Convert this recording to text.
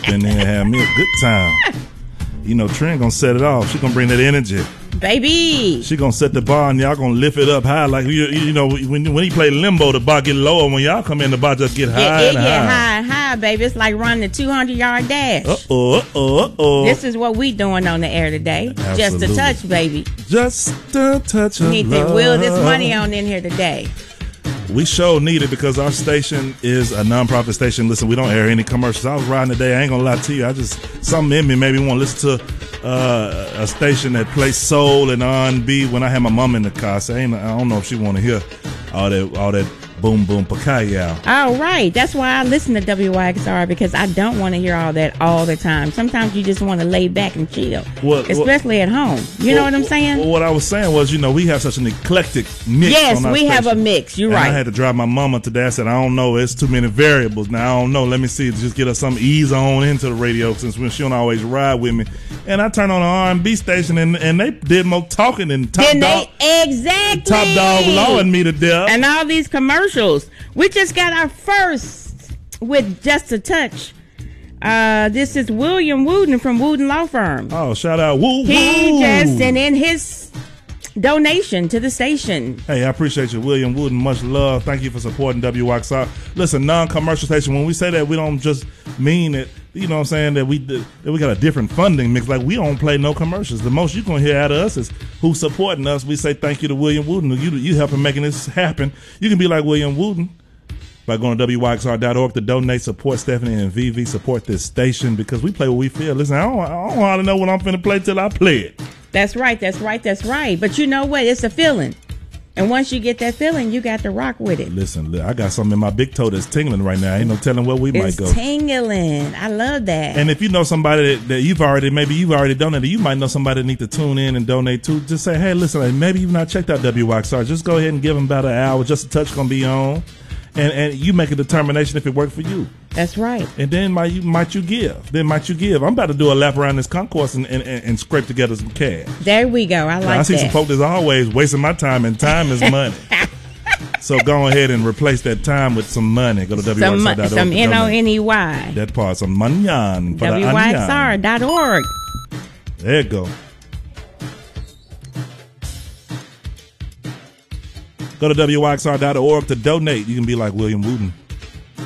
up in there and have me a good time. You know, Trent gonna set it off. She gonna bring that energy. Baby. She gonna set the bar and y'all gonna lift it up high. Like, you know, when he play limbo, the bar get lower. When y'all come in, the bar just get high and high. High, baby. It's like running a 200-yard dash. Uh-oh. This is what we doing on the air today. Absolutely. Just a touch, baby. Just a touch of We need love. to wheel this money on in here today. We sure need it because our station is a non-profit station. Listen, we don't air any commercials. I was riding today. I ain't gonna lie to you. Something in me made me want to listen to a station that plays soul and R&B when I had my mom in the car. So I don't know if she want to hear all that boom boom pakaya. All right. That's why I listen to WYXR, because I don't want to hear all that all the time. Sometimes you just want to lay back and chill, especially at home. You know what I'm saying? Well, what I was saying was, you know, we have such an eclectic mix. Yes, on our we have a mix. You're right. I had to drive my mama today. I said, I don't know. It's too many variables. Now, I don't know. Let me see. Just get us some ease on into the radio since she don't always ride with me. And I turned on an R&B station and they did more talking than Top Dog. Exactly. Top Dog lawing me to death. And all these commercials. We just got our first with Just a Touch. This is William Wooden from Wooden Law Firm. Oh, shout out. Woo, he just sent in his donation to the station. Hey, I appreciate you, William Wooden. Much love. Thank you for supporting WYXR. Listen, non-commercial station, when we say that, we don't just mean it. You know what I'm saying? That we got a different funding mix. Like, we don't play no commercials. The most you gonna hear out of us is who's supporting us. We say thank you to William Wooden. You helping making this happen. You can be like William Wooden by going to WYXR.org to donate, support Stephanie and VV, support this station, because we play what we feel. Listen, I don't hardly know what I'm finna play till I play it. That's right. But you know what? It's a feeling. And once you get that feeling, you got to rock with it. Listen, I got something in my big toe that's tingling right now. Ain't no telling where we might go. It's tingling. I love that. And if you know somebody that you've already donated, you might know somebody that need to tune in and donate to. Just say, hey, listen, maybe you've not checked out WYXR. Just go ahead and give them about an hour. Just a touch gonna be on. And you make a determination if it worked for you. That's right. And then might you give. I'm about to do a lap around this concourse and scrape together some cash. There we go. I like that. I see some folks that's always wasting my time, and time is money. So go ahead and replace that time with some money. Go to WYXR.org. Some NONEY. That part, some money on. WYXR.org. There you go. Go to WYXR.org to donate. You can be like William Wooden.